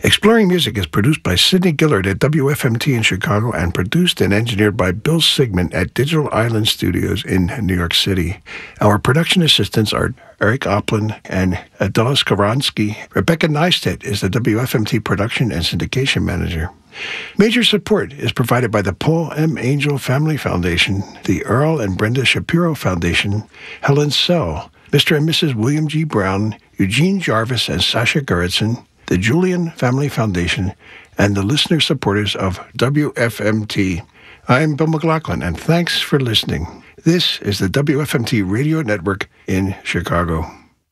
Exploring Music is produced by Sidney Gillard at WFMT in Chicago and produced and engineered by Bill Sigmund at Digital Island Studios in New York City. Our production assistants are Eric Oplin and Adela Skoronsky. Rebecca Neistat is the WFMT production and syndication manager. Major support is provided by the Paul M. Angel Family Foundation, the Earl and Brenda Shapiro Foundation, Helen Sell, Mr. and Mrs. William G. Brown, Eugene Jarvis and Sasha Gerritsen, the Julian Family Foundation, and the listener supporters of WFMT. I'm Bill McLaughlin, and thanks for listening. This is the WFMT Radio Network in Chicago.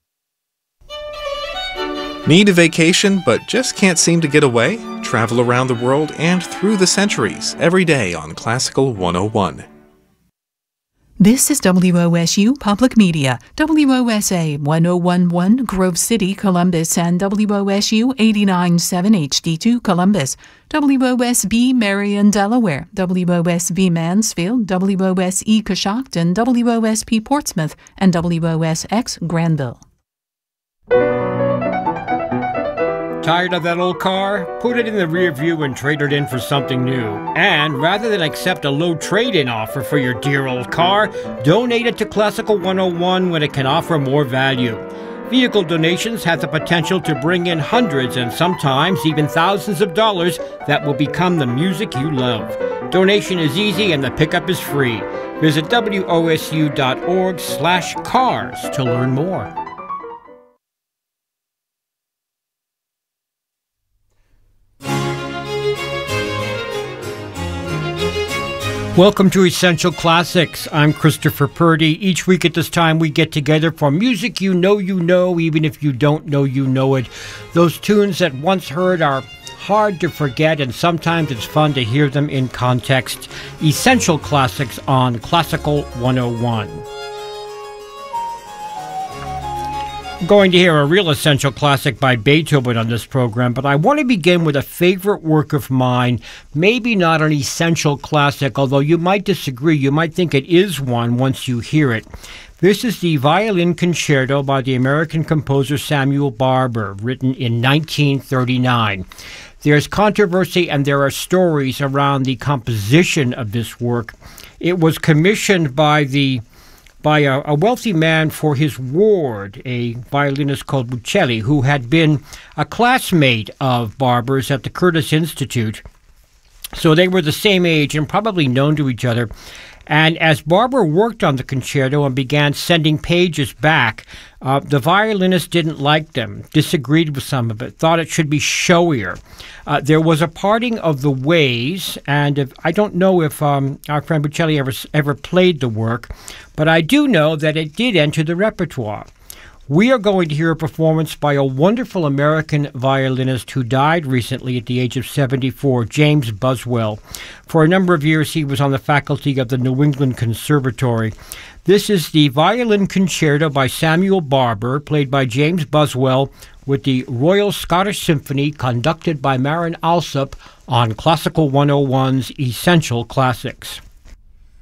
Need a vacation but just can't seem to get away? Travel around the world and through the centuries every day on Classical 101. This is WOSU Public Media, WOSA 1011 Grove City, Columbus, and WOSU 89.7 HD2 Columbus, WOSB Marion, Delaware, WOSB Mansfield, WOSE Coshocton, WOSP Portsmouth, and WOSX Granville. Tired of that old car? Put it in the rear view and trade it in for something new. And rather than accept a low trade-in offer for your dear old car, donate it to Classical 101 when it can offer more value. Vehicle donations have the potential to bring in hundreds and sometimes even thousands of dollars that will become the music you love. Donation is easy and the pickup is free. Visit wosu.org/cars to learn more. Welcome to Essential Classics. I'm Christopher Purdy. Each week at this time we get together for music you know, even if you don't know you know it. Those tunes that once heard are hard to forget, and sometimes it's fun to hear them in context. Essential Classics on Classical 101. We're going to hear a real essential classic by Beethoven on this program, but I want to begin with a favorite work of mine, maybe not an essential classic, although you might disagree. You might think it is one once you hear it. This is the Violin Concerto by the American composer Samuel Barber, written in 1939. There's controversy and there are stories around the composition of this work. It was commissioned by a wealthy man for his ward, a violinist called Buccelli, who had been a classmate of Barber's at the Curtis Institute. So they were the same age and probably known to each other. And as Barber worked on the concerto and began sending pages back, the violinist didn't like them, disagreed with some of it, thought it should be showier. There was a parting of the ways, and I don't know if our friend Buccelli ever played the work, but I do know that it did enter the repertoire. We are going to hear a performance by a wonderful American violinist who died recently at the age of 74, James Buswell. For a number of years, he was on the faculty of the New England Conservatory. This is the Violin Concerto by Samuel Barber, played by James Buswell, with the Royal Scottish Symphony, conducted by Marin Alsop on Classical 101's Essential Classics.